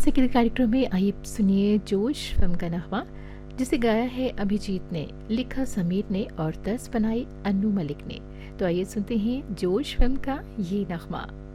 संगीत कार्यक्रम में आइए सुनिए जोश फिल्म का नगमा, जिसे गाया है अभिजीत ने, लिखा समीर ने और तर्ज बनाई अन्नू मलिक ने। तो आइए सुनते हैं जोश फिल्म का ये नगमा।